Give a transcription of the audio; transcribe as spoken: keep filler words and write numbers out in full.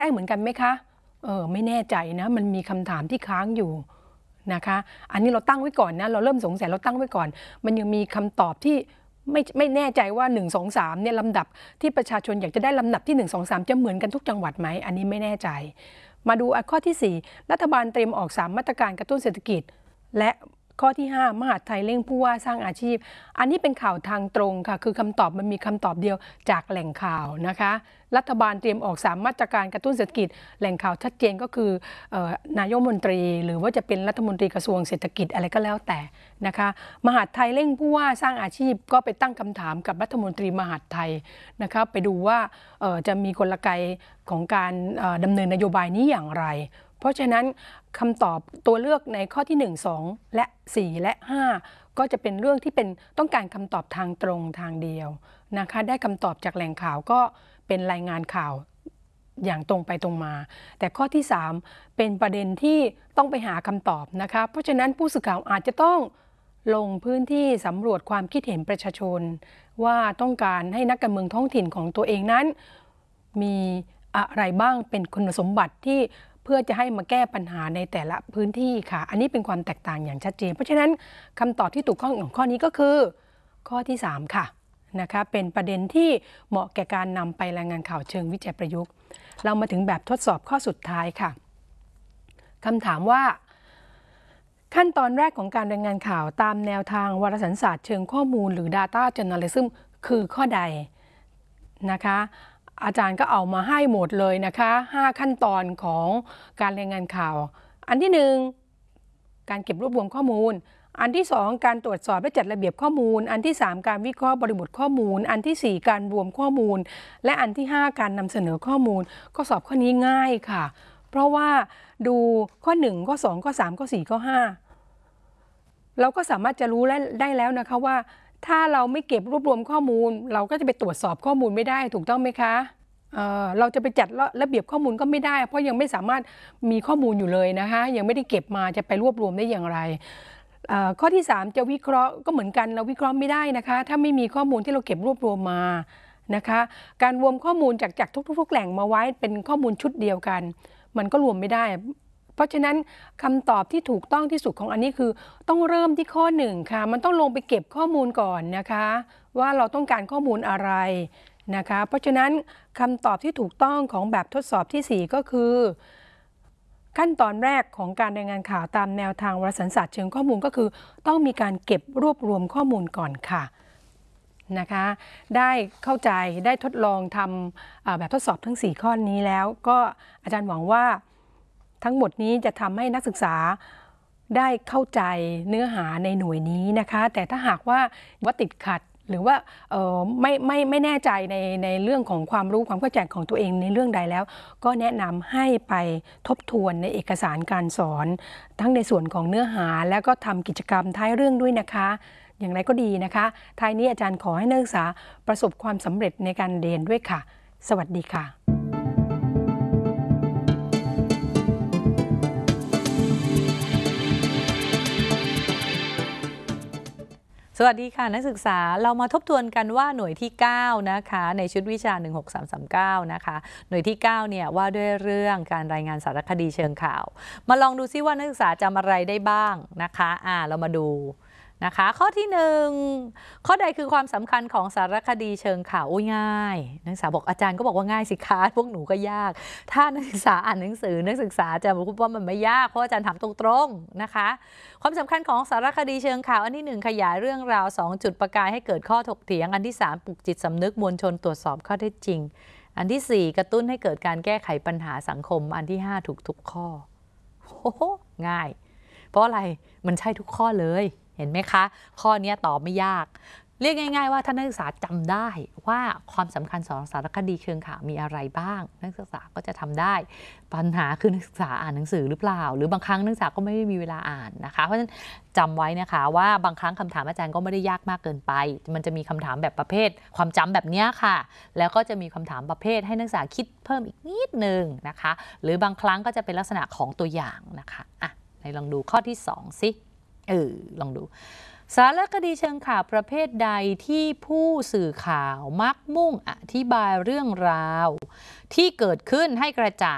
ได้เหมือนกันไหมคะเออไม่แน่ใจนะมันมีคำถามที่ค้างอยู่นะคะอันนี้เราตั้งไว้ก่อนนะเราเริ่มสงสัยเราตั้งไว้ก่อนมันยังมีคำตอบที่ไม่ไม่แน่ใจว่าหนึ่ง สอง สามเนี่ยลำดับที่ประชาชนอยากจะได้ลำดับที่หนึ่ง สอง สามจะเหมือนกันทุกจังหวัดไหมอันนี้ไม่แน่ใจมาดูข้อที่สี่รัฐบาลเตรียมออกสามมาตรการกระตุ้นเศรษฐกิจและข้อที่ห้ามหาดไทยเร่งผู้ว่าสร้างอาชีพอันนี้เป็นข่าวทางตรงค่ะคือคำตอบมันมีคำตอบเดียวจากแหล่งข่าวนะคะรัฐบาลเตรียมออกสามมาตรการกระตุ้นเศรษฐกิจแหล่งข่าวชัดเจนก็คือนายกรัฐมนตรีหรือว่าจะเป็นรัฐมนตรีกระทรวงเศรษฐกิจอะไรก็แล้วแต่นะคะมหาดไทยเร่งผู้ว่าสร้างอาชีพก็ไปตั้งคำถามกับรัฐมนตรีมหาดไทยนะคะไปดูว่าจะมีกลไกของการดำเนินนโยบายนี้อย่างไรเพราะฉะนั้นคำตอบตัวเลือกในข้อที่หนึ่ง สองและสี่และห้าก็จะเป็นเรื่องที่เป็นต้องการคำตอบทางตรงทางเดียวนะคะได้คำตอบจากแหล่งข่าวก็เป็นรายงานข่าวอย่างตรงไปตรงมาแต่ข้อที่สามเป็นประเด็นที่ต้องไปหาคำตอบนะคะเพราะฉะนั้นผู้สื่อข่าวอาจจะต้องลงพื้นที่สำรวจความคิดเห็นประชาชนว่าต้องการให้นักการเมืองท้องถิ่นของตัวเองนั้นมีอะไรบ้างเป็นคุณสมบัติที่เพื่อจะให้มาแก้ปัญหาในแต่ละพื้นที่ค่ะอันนี้เป็นความแตกต่างอย่างชัดเจนเพราะฉะนั้นคำตอบที่ถูกต้องของข้อนี้ก็คือข้อที่สามค่ะนะคะเป็นประเด็นที่เหมาะแก่การนำไปรายงานข่าวเชิงวิจัยประยุกต์เรามาถึงแบบทดสอบข้อสุดท้ายค่ะคำถามว่าขั้นตอนแรกของการรายงานข่าวตามแนวทางวารสารศาสตร์เชิงข้อมูลหรือ Data Journalism คือข้อใดนะคะอาจารย์ก็เอามาให้หมดเลยนะคะห้าขั้นตอนของการรายงานข่าวอันที่หนึ่งการเก็บรวบรวมข้อมูลอันที่สองการตรวจสอบและจัดระเบียบข้อมูลอันที่สามการวิเคราะห์บริบทข้อมูลอันที่สี่การรวมข้อมูลและอันที่ห้าการนำเสนอข้อมูลข้อสอบข้อนี้ง่ายค่ะเพราะว่าดูข้อหนึ่งข้อสองข้อสามข้อสี่ข้อห้าเราก็สามารถจะรู้ได้แล้วนะคะว่าถ้าเราไม่เก็บรวบรวมข้อมูลเราก็จะไปตรวจสอบข้อมูลไม่ได้ถูกต้องไหมคะเอ่อเราจะไปจัดระเบียบข้อมูลก็ไม่ได้เพราะยังไม่สามารถมีข้อมูลอยู่เลยนะคะยังไม่ได้เก็บมาจะไปรวบรวมได้อย่างไรข้อที่สามจะวิเคราะห์ก็เหมือนกันเราวิเคราะห์ไม่ได้นะคะถ้าไม่มีข้อมูลที่เราเก็บรวบรวมมานะคะการรวมข้อมูลจากจากทุกๆแหล่งมาไว้เป็นข้อมูลชุดเดียวกันมันก็รวมไม่ได้เพราะฉะนั้นคำตอบที่ถูกต้องที่สุดของอันนี้คือต้องเริ่มที่ข้อหนึ่งค่ะมันต้องลงไปเก็บข้อมูลก่อนนะคะว่าเราต้องการข้อมูลอะไรนะคะเพราะฉะนั้นคำตอบที่ถูกต้องของแบบทดสอบที่สี่ก็คือขั้นตอนแรกของการรายงานข่าวตามแนวทางวารสารศาสตร์เชิงข้อมูลก็คือต้องมีการเก็บรวบรวมข้อมูลก่อนค่ะนะคะได้เข้าใจได้ทดลองทำแบบทดสอบทั้งสี่ข้อนี้แล้วก็อาจารย์หวังว่าทั้งหมดนี้จะทำให้นักศึกษาได้เข้าใจเนื้อหาในหน่วยนี้นะคะแต่ถ้าหากว่าว่าติดขัดหรือว่าไม่ไม่ไม่แน่ใจในในเรื่องของความรู้ความเข้าใจของตัวเองในเรื่องใดแล้วก็แนะนำให้ไปทบทวนในเอกสารการสอนทั้งในส่วนของเนื้อหาแล้วก็ทำกิจกรรมท้ายเรื่องด้วยนะคะอย่างไรก็ดีนะคะท้ายนี้อาจารย์ขอให้นักศึกษาประสบความสำเร็จในการเรียนด้วยค่ะสวัสดีค่ะสวัสดีค่ะนักศึกษาเรามาทบทวนกันว่าหน่วยที่เก้านะคะในชุดวิชาหนึ่ง หก สาม สาม เก้านะคะหน่วยที่เก้าเนี่ยว่าด้วยเรื่องการรายงานสารคดีเชิงข่าวมาลองดูซิว่านักศึกษาจำอะไรได้บ้างนะคะอ่าเรามาดูนะคะข้อที่หนึ่งข้อใดคือความสำคัญของสารคดีเชิงข่าวโอ้ยง่ายนักศึกษาบอกอาจารย์ก็บอกว่าง่ายสิคะพวกหนูก็ยากถ้านักศึกษาอ่านหนังสือนักศึกษาจะรู้ว่ามันไม่ยากเพราะอาจารย์ถามตรงๆนะคะความสำคัญของสารคดีเชิงข่าวอันที่หนึ่งขยายเรื่องราวสองจุดประกายให้เกิดข้อถกเถียงอันที่สามปลุกจิตสำนึกมวลชนตรวจสอบข้อเท็จจริงอันที่สี่กระตุ้นให้เกิดการแก้ไขปัญหาสังคมอันที่ห้าถูกทุกข้อโอ้โหง่ายเพราะอะไรมันใช่ทุกข้อเลยเห็นไหมคะข้อนี้ตอบไม่ยากเรียกง่ายๆว่าถ้านักศึกษาจำได้ว่าความสำคัญของสารคดีเชิงข่าวมีอะไรบ้างนักศึกษาก็จะทำได้ปัญหาคือนักศึกษาอ่านหนังสือหรือเปล่าหรือบางครั้งนักศึกษาก็ไม่ได้มีเวลาอ่านนะคะเพราะฉะนั้นจำไว้นะคะว่าบางครั้งคำถามอาจารย์ก็ไม่ได้ยากมากเกินไปมันจะมีคำถามแบบประเภทความจำแบบนี้ค่ะแล้วก็จะมีคำถามประเภทให้นักศึกษาคิดเพิ่มอีกนิดนึงนะคะหรือบางครั้งก็จะเป็นลักษณะของตัวอย่างนะคะอ่ะไหนลองดูข้อที่สองสิเออลองดูสารคดีเชิงข่าวประเภทใดที่ผู้สื่อข่าวมักมุ่งอธิบายเรื่องราวที่เกิดขึ้นให้กระจ่าง